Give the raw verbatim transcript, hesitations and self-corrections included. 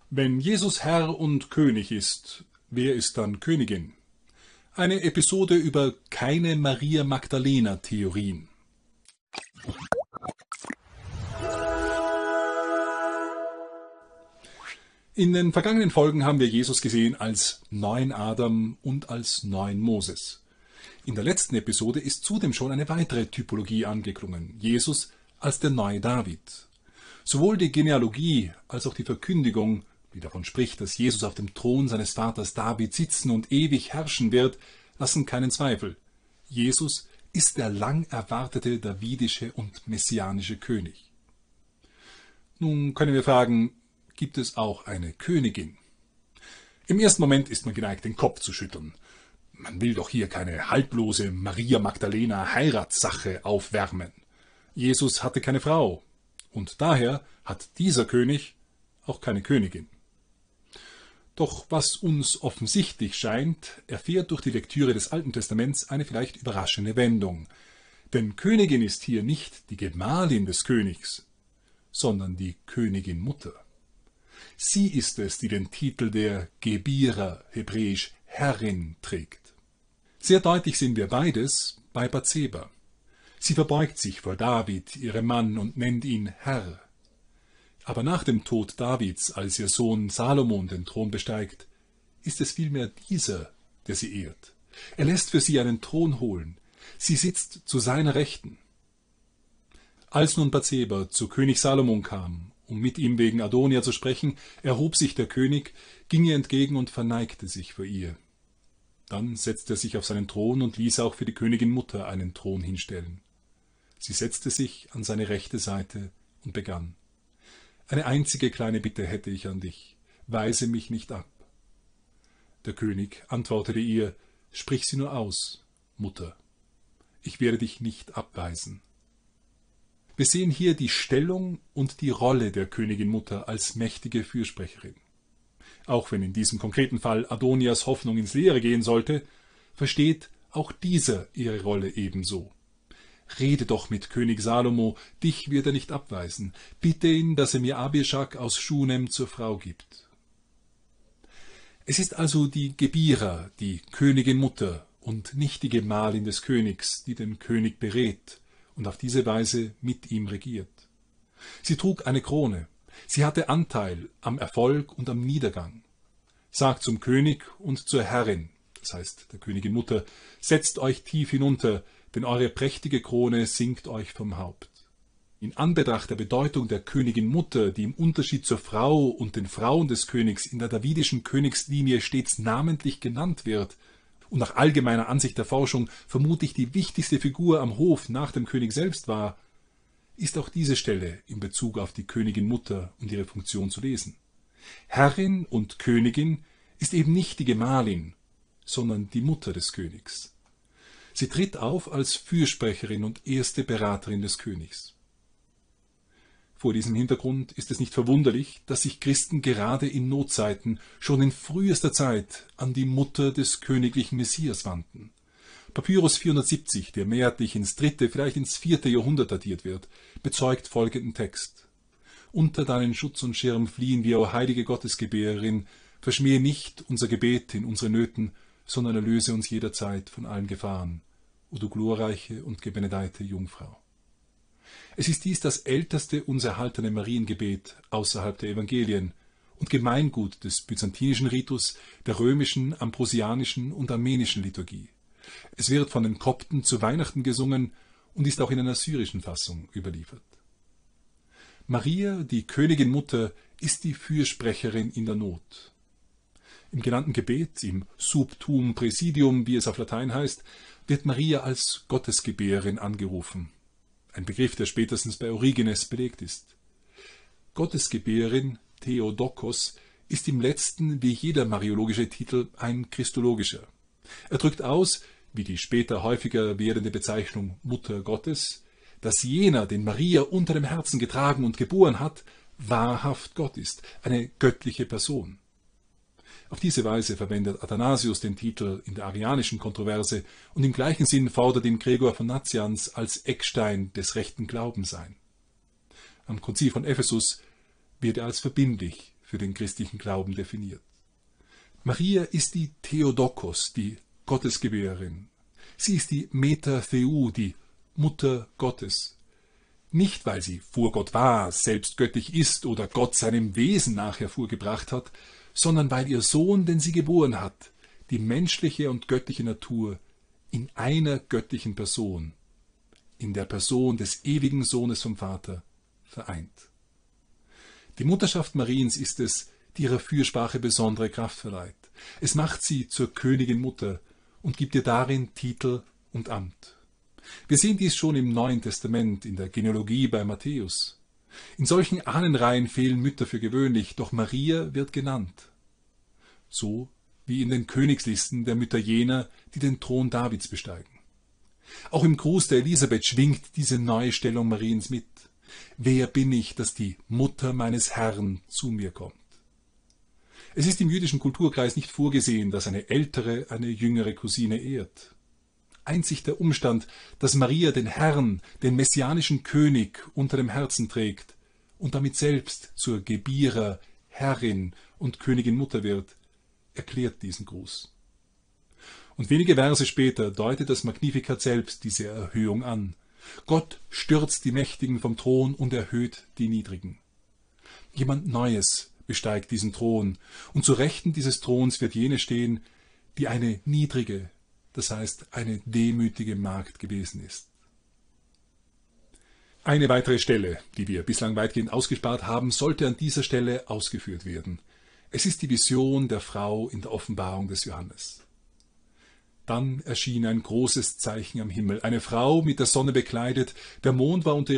Wenn Jesus Herr und König ist, wer ist dann Königin? Eine Episode über keine Maria Magdalena-Theorien. In den vergangenen Folgen haben wir Jesus gesehen als neuen Adam und als neuen Moses. In der letzten Episode ist zudem schon eine weitere Typologie angeklungen, Jesus als der neue David. Sowohl die Genealogie als auch die Verkündigung, die davon spricht, dass Jesus auf dem Thron seines Vaters David sitzen und ewig herrschen wird, lassen keinen Zweifel. Jesus ist der lang erwartete davidische und messianische König. Nun können wir fragen, gibt es auch eine Königin? Im ersten Moment ist man geneigt, den Kopf zu schütteln. Man will doch hier keine haltlose Maria Magdalena Heiratssache aufwärmen. Jesus hatte keine Frau, und daher hat dieser König auch keine Königin. Doch was uns offensichtlich scheint, erfährt durch die Lektüre des Alten Testaments eine vielleicht überraschende Wendung. Denn Königin ist hier nicht die Gemahlin des Königs, sondern die Königin Mutter. Sie ist es, die den Titel der Gebira, hebräisch Herrin, trägt. Sehr deutlich sehen wir beides bei Bathseba. Sie verbeugt sich vor David, ihrem Mann, und nennt ihn Herr. Aber nach dem Tod Davids, als ihr Sohn Salomon den Thron besteigt, ist es vielmehr dieser, der sie ehrt. Er lässt für sie einen Thron holen. Sie sitzt zu seiner Rechten. Als nun Bathseba zu König Salomon kam, um mit ihm wegen Adonia zu sprechen, erhob sich der König, ging ihr entgegen und verneigte sich vor ihr. Dann setzte er sich auf seinen Thron und ließ auch für die Königin Mutter einen Thron hinstellen. Sie setzte sich an seine rechte Seite und begann: »Eine einzige kleine Bitte hätte ich an dich. Weise mich nicht ab.« Der König antwortete ihr: »Sprich sie nur aus, Mutter. Ich werde dich nicht abweisen.« Wir sehen hier die Stellung und die Rolle der Königin Mutter als mächtige Fürsprecherin. Auch wenn in diesem konkreten Fall Adonias Hoffnung ins Leere gehen sollte, versteht auch dieser ihre Rolle ebenso. »Rede doch mit König Salomo, dich wird er nicht abweisen. Bitte ihn, dass er mir Abischag aus Schunem zur Frau gibt.« Es ist also die Gebira, die Königin Mutter, und nicht die Gemahlin des Königs, die den König berät und auf diese Weise mit ihm regiert. Sie trug eine Krone. Sie hatte Anteil am Erfolg und am Niedergang. Sagt zum König und zur Herrin, das heißt der Königin Mutter: »Setzt euch tief hinunter, denn eure prächtige Krone sinkt euch vom Haupt.« In Anbetracht der Bedeutung der Königin Mutter, die im Unterschied zur Frau und den Frauen des Königs in der davidischen Königslinie stets namentlich genannt wird und nach allgemeiner Ansicht der Forschung vermutlich die wichtigste Figur am Hof nach dem König selbst war, ist auch diese Stelle in Bezug auf die Königin Mutter und ihre Funktion zu lesen. Herrin und Königin ist eben nicht die Gemahlin, sondern die Mutter des Königs. Sie tritt auf als Fürsprecherin und erste Beraterin des Königs. Vor diesem Hintergrund ist es nicht verwunderlich, dass sich Christen gerade in Notzeiten schon in frühester Zeit an die Mutter des königlichen Messias wandten. Papyrus vierhundertsiebzig, der mehrheitlich ins dritte, vielleicht ins vierte Jahrhundert datiert wird, bezeugt folgenden Text: »Unter deinen Schutz und Schirm fliehen wir, o heilige Gottesgebärerin, verschmähe nicht unser Gebet in unsere Nöten, sondern erlöse uns jederzeit von allen Gefahren, o du glorreiche und gebenedeite Jungfrau.« Es ist dies das älteste uns erhaltene Mariengebet außerhalb der Evangelien und Gemeingut des byzantinischen Ritus, der römischen, ambrosianischen und armenischen Liturgie. Es wird von den Kopten zu Weihnachten gesungen und ist auch in einer syrischen Fassung überliefert. Maria, die Königin Mutter, ist die Fürsprecherin in der Not. Im genannten Gebet, im Subtum Praesidium, wie es auf Latein heißt, wird Maria als Gottesgebärerin angerufen. Ein Begriff, der spätestens bei Origenes belegt ist. Gottesgebärerin, Theotokos, ist im letzten wie jeder mariologische Titel ein christologischer. Er drückt aus, wie die später häufiger werdende Bezeichnung Mutter Gottes, dass jener, den Maria unter dem Herzen getragen und geboren hat, wahrhaft Gott ist, eine göttliche Person. Auf diese Weise verwendet Athanasius den Titel in der arianischen Kontroverse und im gleichen Sinn fordert ihn Gregor von Nazianz als Eckstein des rechten Glaubens ein. Am Konzil von Ephesus wird er als verbindlich für den christlichen Glauben definiert. Maria ist die Theotokos, die Gottesgebärerin. Sie ist die Meter Theou, die Mutter Gottes. Nicht, weil sie vor Gott war, selbst göttlich ist oder Gott seinem Wesen nach hervorgebracht hat, sondern weil ihr Sohn, den sie geboren hat, die menschliche und göttliche Natur in einer göttlichen Person, in der Person des ewigen Sohnes vom Vater, vereint. Die Mutterschaft Mariens ist es, die ihrer Fürsprache besondere Kraft verleiht. Es macht sie zur Königin Mutter und gibt ihr darin Titel und Amt. Wir sehen dies schon im Neuen Testament, in der Genealogie bei Matthäus. In solchen Ahnenreihen fehlen Mütter für gewöhnlich, doch Maria wird genannt. So wie in den Königslisten der Mütter jener, die den Thron Davids besteigen. Auch im Gruß der Elisabeth schwingt diese neue Stellung Mariens mit. Wer bin ich, dass die Mutter meines Herrn zu mir kommt? Es ist im jüdischen Kulturkreis nicht vorgesehen, dass eine ältere eine jüngere Cousine ehrt. Einzig der Umstand, dass Maria den Herrn, den messianischen König, unter dem Herzen trägt und damit selbst zur Gebierer, Herrin und Königin Mutter wird, erklärt diesen Gruß. Und wenige Verse später deutet das Magnificat selbst diese Erhöhung an. Gott stürzt die Mächtigen vom Thron und erhöht die Niedrigen. Jemand Neues besteigt diesen Thron, und zu Rechten dieses Throns wird jene stehen, die eine niedrige, das heißt eine demütige Magd gewesen ist. Eine weitere Stelle, die wir bislang weitgehend ausgespart haben, sollte an dieser Stelle ausgeführt werden. Es ist die Vision der Frau in der Offenbarung des Johannes. Dann erschien ein großes Zeichen am Himmel, eine Frau mit der Sonne bekleidet, der Mond war unter